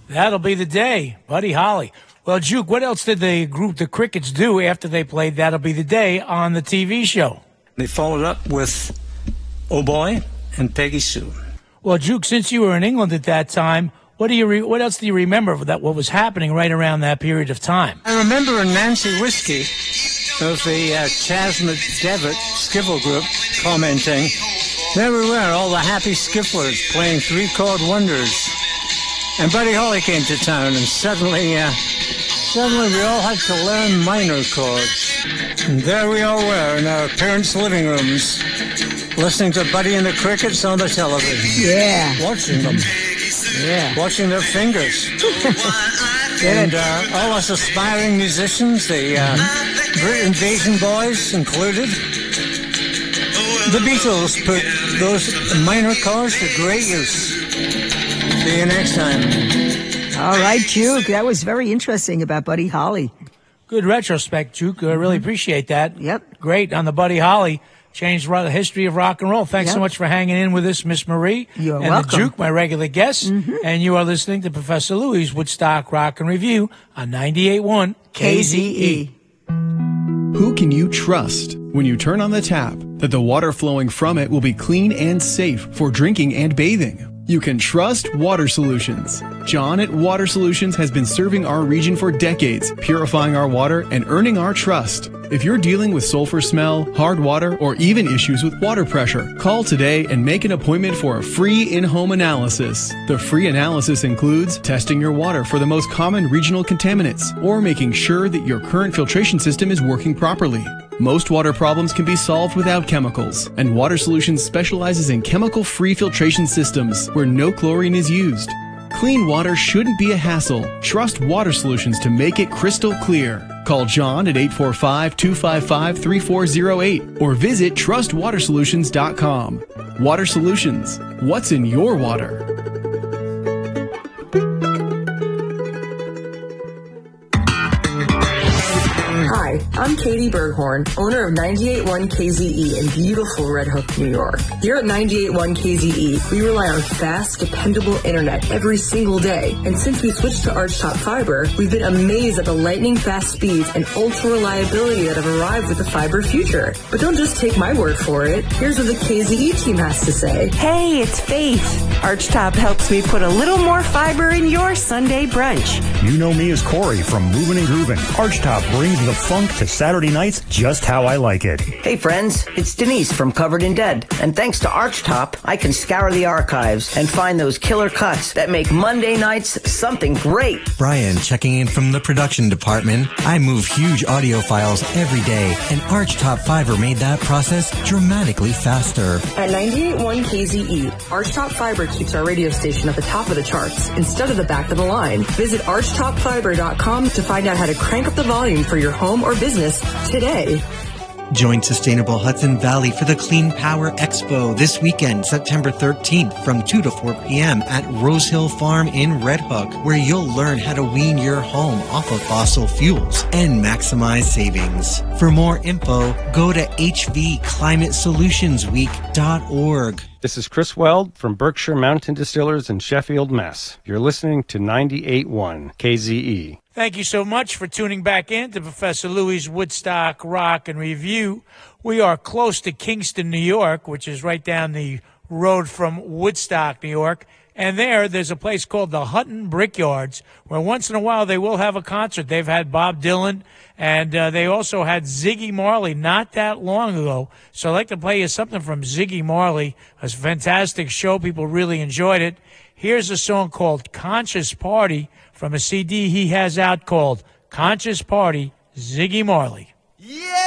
That'll Be the Day, Buddy Holly. Well, Juke, what else did the group, the Crickets, do after they played That'll Be the Day on the TV show? They followed up with Oh Boy and Peggy Sue. Well, Juke, since you were in England at that time, what else do you remember of that? What was happening right around that period of time? I remember Nancy Whiskey of the Chas McDevitt Skiffle Group commenting, "There we were, all the happy skifflers playing three-chord wonders." And Buddy Holly came to town, and suddenly we all had to learn minor chords. And there we all were in our parents' living rooms, listening to Buddy and the Crickets on the television. Yeah. Watching them. Yeah. Watching their fingers. And all us aspiring musicians, the Brit Invasion Boys included. The Beatles put those minor chords to great use. See you next time. All right, Juke. That was very interesting about Buddy Holly. Good retrospect, Juke. I really appreciate that. Yep. Great on the Buddy Holly. Changed the history of rock and roll. Thanks so much for hanging in with us, Miss Marie. You're and welcome. the Juke, my regular guest. And you are listening to Professor Louie's Woodstock Rock and Review on 98.1 KZE. Who can you trust when you turn on the tap that the water flowing from it will be clean and safe for drinking and bathing? You can trust Water Solutions. John at Water Solutions has been serving our region for decades, purifying our water and earning our trust. If you're dealing with sulfur smell, hard water, or even issues with water pressure, call today and make an appointment for a free in-home analysis. The free analysis includes testing your water for the most common regional contaminants or making sure that your current filtration system is working properly. Most water problems can be solved without chemicals, and Water Solutions specializes in chemical-free filtration systems where no chlorine is used. Clean water shouldn't be a hassle. Trust Water Solutions to make it crystal clear. Call John at 845-255-3408 or visit trustwatersolutions.com. Water Solutions. What's in your water? Hi, I'm Katie Berghorn, owner of 98.1 KZE in beautiful Red Hook, New York. Here at 98.1 KZE, we rely on fast, dependable internet every single day. And since we switched to Archtop Fiber, we've been amazed at the lightning-fast speeds and ultra-reliability that have arrived with the fiber future. But don't just take my word for it. Here's what the KZE team has to say. Hey, it's Faith. Archtop helps me put a little more fiber in your Sunday brunch. You know me as Corey from Movin' and Groovin'. Archtop brings the funk to Saturday nights just how I like it. Hey friends, it's Denise from Covered in Dead. And thanks to Archtop, I can scour the archives and find those killer cuts that make Monday nights something great. Brian checking in from the production department. I move huge audio files every day, and Archtop Fiber made that process dramatically faster. At 98.1 KZE, Archtop Fiber keeps our radio station at the top of the charts instead of the back of the line. Visit archtopfiber.com to find out how to crank up the volume for your home or business today. Join Sustainable Hudson Valley for the Clean Power Expo this weekend, September 13th from 2 to 4 p.m. at Rose Hill Farm in Red Hook, where you'll learn how to wean your home off of fossil fuels and maximize savings. For more info, go to hvclimatesolutionsweek.org. This is Chris Weld from Berkshire Mountain Distillers in Sheffield, Mass. You're listening to 98.1 KZE. Thank you so much for tuning back in to Professor Louie's Woodstock Rock and Review. We are close to Kingston, New York, which is right down the road from Woodstock, New York. And there's a place called the Hutton Brickyards, where once in a while they will have a concert. They've had Bob Dylan, and they also had Ziggy Marley not that long ago. So I'd like to play you something from Ziggy Marley. It was a fantastic show. People really enjoyed it. Here's a song called Conscious Party from a CD he has out called Conscious Party, Ziggy Marley. Yeah!